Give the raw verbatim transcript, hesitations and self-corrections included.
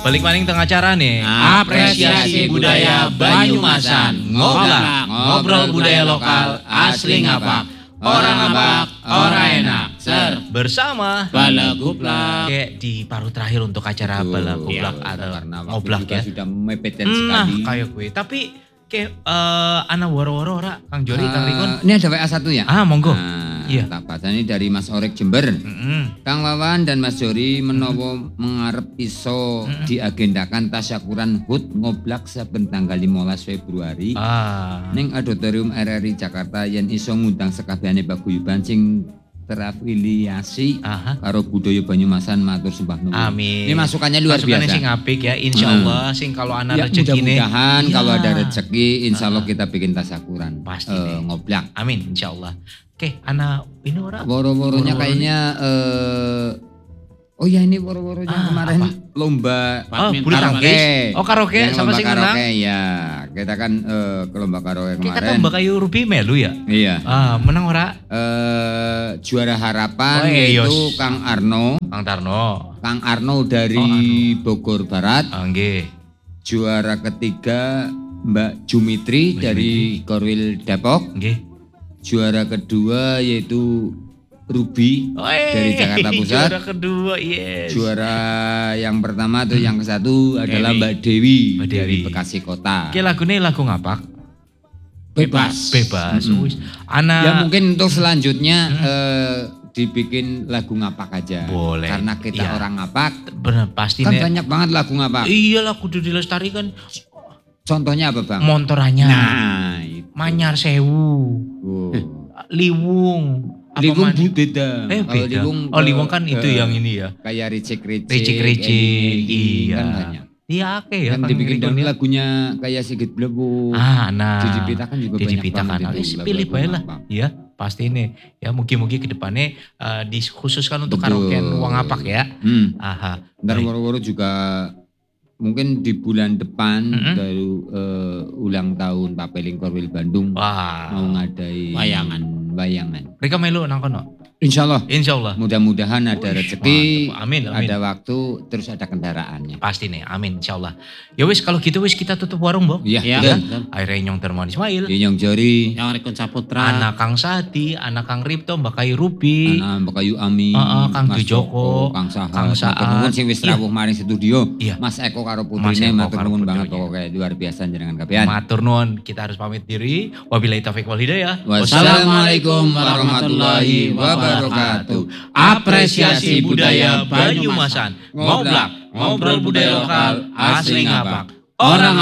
Balik maning tengah acara nih. Apresiasi budaya Banyumasan. Ngoblak, ngobrol budaya lokal asli ngapak. Orang ngapak, orang enak. Ser Bersama Balagublak. Kayak di paruh terakhir untuk acara Balagublak iya, atau karena waktu ngoblak juga ya. sudah mepeten Nah, sekali. kayak gue. Tapi kayak eh ana woro-woro ora Kang Jori, Kang Rikon. Eh, ini ada W A satu ya? Ah, monggo. Nah, Iya. tak baca ini dari Mas Orek Jember. Mm-mm. Kang Wawan dan Mas Jori menowo mengarep iso diagendakan tasyakuran H U T ngoblak saben tanggal limolas Februari Ah. ning Auditorium R R I Jakarta yen iso ngundang sekabehane paguyuban sing terafiliasi Aha. karo budaya Banyumasan, matur sembah nuwun. Amin. Ini masukannya luar Masukannya biasa. sing apik ya, insya Hmm. Allah sing kalau anak Ya, rezeki nih. mudah-mudahan Iya. kalau ada rezeki insya Allah kita bikin tasyakuran Pasti eh, nih. ngoblak. Amin, insya Allah. Oke, anak ini ora. Woro-woronya Woro-woro kayaknya eh oh ya ini woro-woronya Ah, kemarin apa? lomba Oh, bulu karaoke. tangkis. Oh, karaoke Yang sama lomba sing menang. karaoke ya. Kita kan eh, ke lomba karaoke Kayak kata kemarin. Mbak Kayu Ruby melu ya. Iya. Ah, menang ora? Eh juara harapan Oh, iya, yaitu Yos. Kang Arno. Kang Tarno. Kang Arno dari Oh, Arno. Bogor Barat. Ah, nggih. Juara ketiga Mbak Jumitri Mbak dari Korwil Depok. Nggih. Juara kedua yaitu Ruby Oi, dari Jakarta Pusat. Juara kedua, yes. Juara yang pertama tuh yang ke satu adalah Dewi. Mbak Dewi, Mbak dari Dewi. Bekasi Kota. Oke, lagunya lagu ngapak? Bebas. Bebas. Mm-mm. Wis. Anak Ya mungkin untuk selanjutnya eh, dibikin lagu ngapak aja. Boleh. Karena kita Iya. orang ngapak, bener pasti kan nih. banyak banget lagu ngapak. Iya lah, kudu dilestarikan. Contohnya apa Bang? Montoranya. Nah, itu. Manyar Sewu. Oh. Liwung. Apa Liwung man- bu beda. Eh, Kalau beda. Liwung Oh, ke- Liwung kan itu ke- yang ini ya. Kayak ricik-ricik. Ricik-ricik, Edi, iya. Kan banyak. Iya, oke ya. Kan Kang dibikin Rikon dari ya. lagunya kayak Sigit Blebo. Ah, nah. Didi Pita kan juga Didi banyak Pita banget kan. itu Alis lagu-lagu pilih bae lah. ngapak. Ya, pasti ini. Ya, mungkin-mungkin ke depannya eh, dikhususkan untuk Betul. karaokean uang ngapak ya. Hmm. Aha. Ntar Baik. woro-woro juga mungkin di bulan depan Mm-mm. dari eh, ulang tahun Papeling Korwil Bandung Wah. mau ngadai Wayangan. wayangan. Mereka melu nang kono. Insya Allah. Insya Allah. Mudah-mudahan ada Wih, rezeki, mantap. Amin, amin. ada waktu, terus ada kendaraannya. Pasti nih, amin insya Allah. Ya wis kalau gitu wis kita tutup warung, Bang. Iya, Ya, betul. betul. Akhirnya Nyong Termon Ismail, Yenyong Jori, Yang Rikon Saputra. anak Kang Sati, anak Kang Ripto, Mbak Kayu Ruby, Anak Mbak Kayu Ami, Heeh, Kang Mas Dujoko, Joko, Kang Sahat, Kang Sahat. matur nuwun sing wis Iya. rawuh maring studio. Iya. Mas Eko karo Mas putrine Eko matur karo nuwun banget putrinya. pokoknya luar biasa jenengan kabeh. Matur nuwun, kita harus pamit diri. Wabillahi taufiq wal hidayah. Wassalamualaikum warahmatullahi wabarakatuh. Apresiasi budaya Banyumasan. Ngoblak, ngobrol budaya lokal asli ngapak. Orang